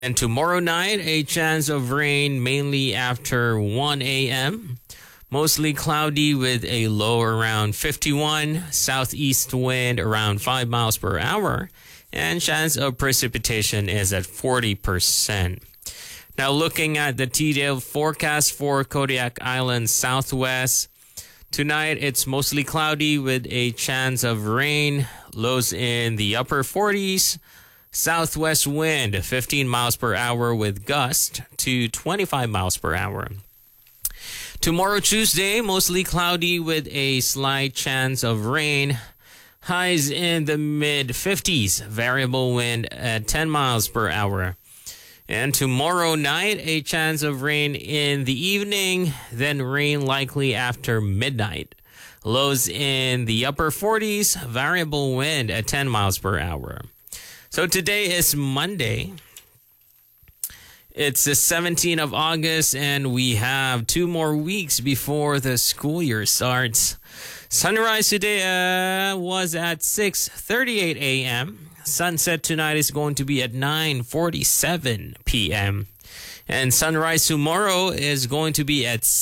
And tomorrow night, a chance of rain mainly after 1 a.m. Mostly cloudy with a low around 51, southeast wind around 5 miles per hour, and chance of precipitation is at 40%. Now looking at the detailed forecast for Kodiak Island Southwest, tonight it's mostly cloudy with a chance of rain, lows in the upper 40s, southwest wind 15 miles per hour with gust to 25 miles per hour. Tomorrow, Tuesday, mostly cloudy with a slight chance of rain. Highs in the mid-50s, variable wind at 10 miles per hour. And tomorrow night, a chance of rain in the evening, then rain likely after midnight. Lows in the upper 40s, variable wind at 10 miles per hour. So today is Monday. It's the 17th of August, and we have 2 more weeks before the school year starts. Sunrise today was at 6:38 a.m. Sunset tonight is going to be at 9:47 p.m. And sunrise tomorrow is going to be at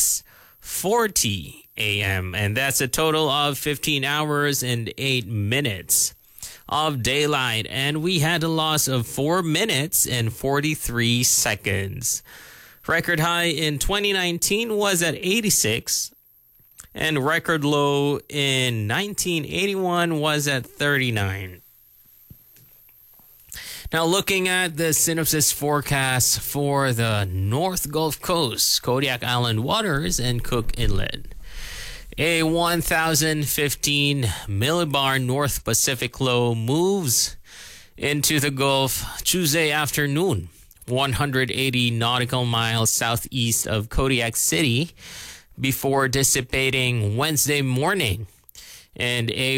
6:40 a.m. And that's a total of 15 hours and 8 minutes of daylight, and we had a loss of 4 minutes and 43 seconds. Record high in 2019 was at 86, and record low in 1981 was at 39. Now looking at the synopsis forecast for the North Gulf Coast, Kodiak Island waters, and Cook Inlet. A 1,015 millibar North Pacific low moves into the Gulf Tuesday afternoon, 180 nautical miles southeast of Kodiak City, before dissipating Wednesday morning. And a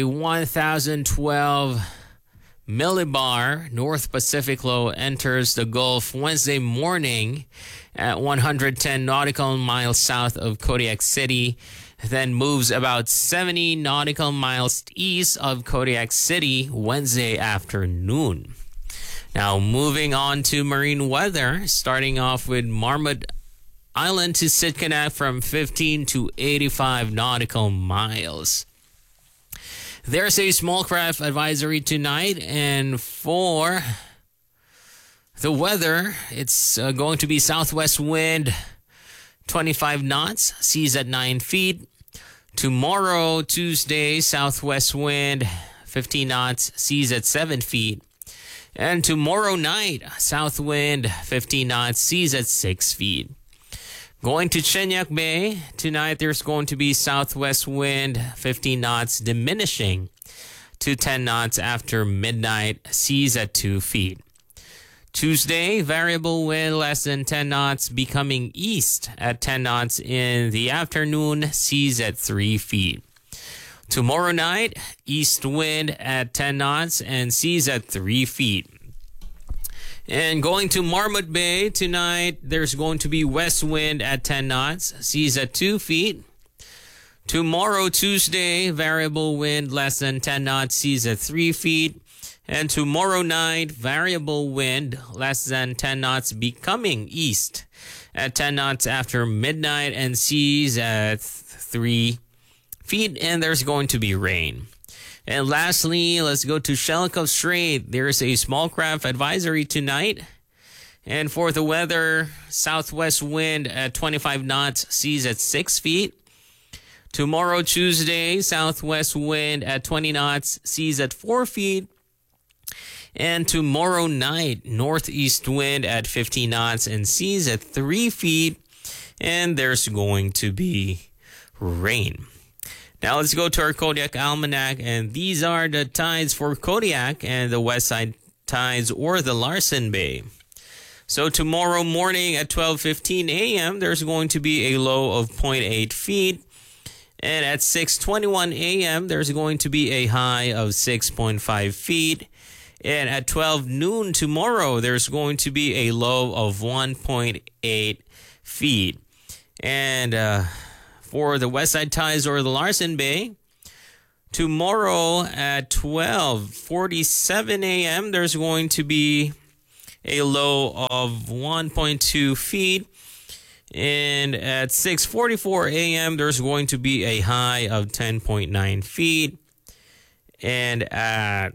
1,012 millibar North Pacific low enters the Gulf Wednesday morning at 110 nautical miles south of Kodiak City, then moves about 70 nautical miles east of Kodiak City Wednesday afternoon. Now moving on to marine weather, starting off with Marmot Island to Sitkinak from 15 to 85 nautical miles. There's a small craft advisory tonight, and for the weather, it's going to be southwest wind 25 knots, seas at 9 feet. Tomorrow, Tuesday, southwest wind 15 knots, seas at 7 feet. And tomorrow night, south wind 15 knots, seas at 6 feet. Going to Chenyak Bay, tonight there's going to be southwest wind 15 knots, diminishing to 10 knots after midnight, seas at 2 feet. Tuesday, variable wind less than 10 knots, becoming east at 10 knots in the afternoon, seas at 3 feet. Tomorrow night, east wind at 10 knots and seas at 3 feet. And going to Marmot Bay tonight, there's going to be west wind at 10 knots, seas at 2 feet. Tomorrow, Tuesday, variable wind less than 10 knots, seas at 3 feet. And tomorrow night, variable wind less than 10 knots, becoming east at 10 knots after midnight, and seas at 3 feet, and there's going to be rain. And lastly, let's go to Shelikof Strait. There's a small craft advisory tonight. And for the weather, southwest wind at 25 knots, seas at 6 feet. Tomorrow, Tuesday, southwest wind at 20 knots, seas at 4 feet. And tomorrow night, northeast wind at 50 knots and seas at 3 feet. And there's going to be rain. Now let's go to our Kodiak Almanac, and these are the tides for Kodiak and the west side tides or the Larsen Bay. So tomorrow morning at 12:15 a.m., there's going to be a low of 0.8 feet. And at 6:21 a.m., there's going to be a high of 6.5 feet. And at 12 noon tomorrow, there's going to be a low of 1.8 feet. And for the west side tides or the Larsen Bay, tomorrow at 12:47 a.m., there's going to be a low of 1.2 feet. And at 6:44 a.m., there's going to be a high of 10.9 feet. And at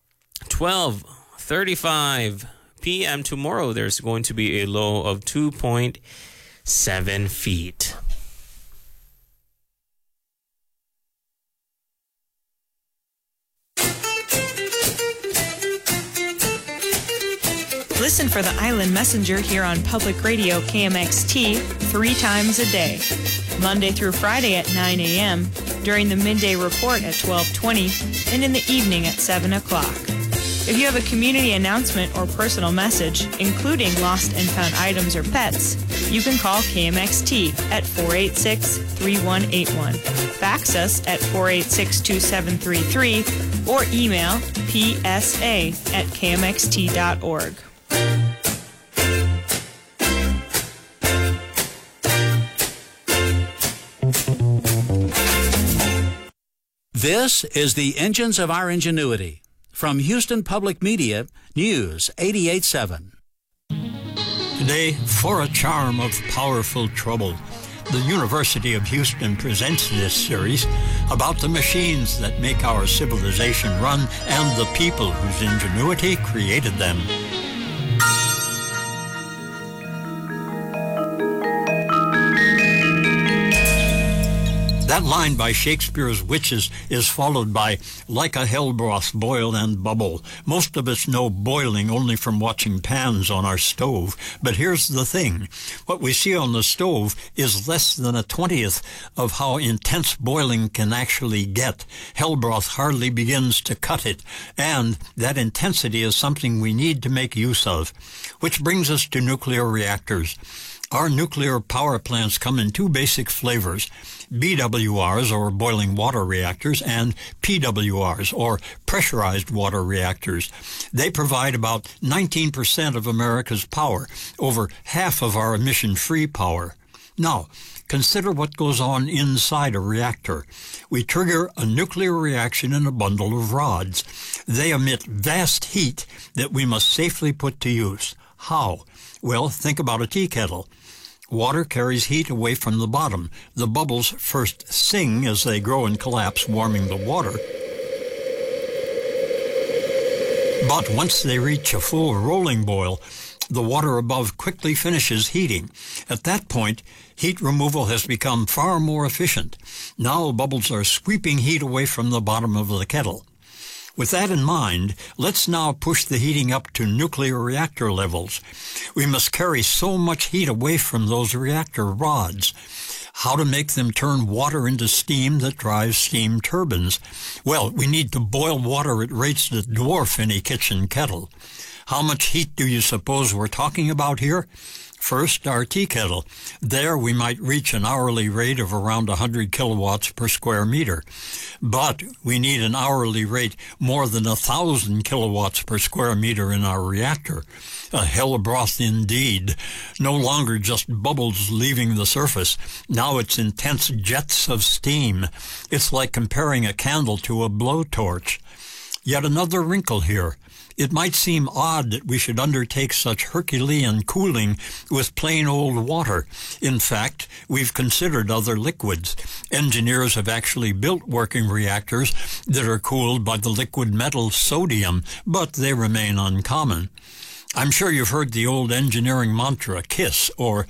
12:35 p.m. tomorrow, there's going to be a low of 2.7 feet. Listen for the Island Messenger here on Public Radio KMXT 3 times a day, Monday through Friday at 9 a.m., during the midday report at 12:20, and in the evening at 7 o'clock. If you have a community announcement or personal message, including lost and found items or pets, you can call KMXT at 486-3181, fax us at 486-2733, or email psa@kmxt.org. This is the Engines of Our Ingenuity. From Houston Public Media, News 88.7. Today, for a charm of powerful trouble, the University of Houston presents this series about the machines that make our civilization run and the people whose ingenuity created them. That line by Shakespeare's Witches is followed by like a hell broth, boil and bubble. Most of us know boiling only from watching pans on our stove. But here's the thing. What we see on the stove is less than a 20th of how intense boiling can actually get. Hell broth hardly begins to cut it. And that intensity is something we need to make use of. Which brings us to nuclear reactors. Our nuclear power plants come in two basic flavors, BWRs, or boiling water reactors, and PWRs, or pressurized water reactors. They provide about 19% of America's power, over half of our emission-free power. Now, consider what goes on inside a reactor. We trigger a nuclear reaction in a bundle of rods. They emit vast heat that we must safely put to use. How? Well, think about a tea kettle. Water carries heat away from the bottom. The bubbles first sing as they grow and collapse, warming the water. But once they reach a full rolling boil, the water above quickly finishes heating. At that point, heat removal has become far more efficient. Now bubbles are sweeping heat away from the bottom of the kettle. With that in mind, let's now push the heating up to nuclear reactor levels. We must carry so much heat away from those reactor rods. How to make them turn water into steam that drives steam turbines? Well, we need to boil water at rates that dwarf any kitchen kettle. How much heat do you suppose we're talking about here? First, our tea kettle. There we might reach an hourly rate of around 100 kilowatts per square meter. But we need an hourly rate more than 1,000 kilowatts per square meter in our reactor. A hell broth indeed. No longer just bubbles leaving the surface. Now it's intense jets of steam. It's like comparing a candle to a blowtorch. Yet another wrinkle here. It might seem odd that we should undertake such Herculean cooling with plain old water. In fact, we've considered other liquids. Engineers have actually built working reactors that are cooled by the liquid metal sodium, but they remain uncommon. I'm sure you've heard the old engineering mantra, KISS, or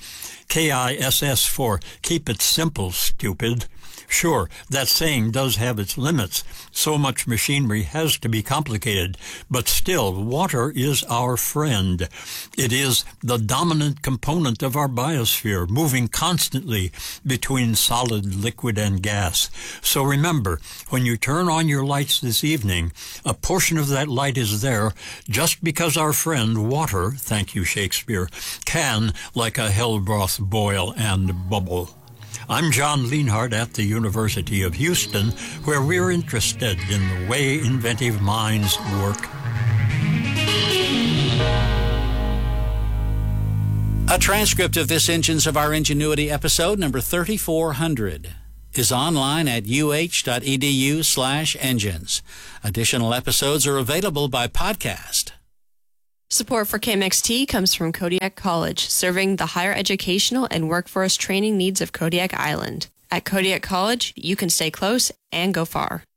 KISS for keep it simple, stupid. Sure, that saying does have its limits. So much machinery has to be complicated, but still, water is our friend. It is the dominant component of our biosphere, moving constantly between solid, liquid, and gas. So remember, when you turn on your lights this evening, a portion of that light is there just because our friend water, thank you Shakespeare, can, like a hell broth, boil and bubble. I'm John Lienhardt at the University of Houston, where we're interested in the way inventive minds work. A transcript of this Engines of Our Ingenuity episode, number 3400, is online at uh.edu/engines. Additional episodes are available by podcast. Support for KMXT comes from Kodiak College, serving the higher educational and workforce training needs of Kodiak Island. At Kodiak College, you can stay close and go far.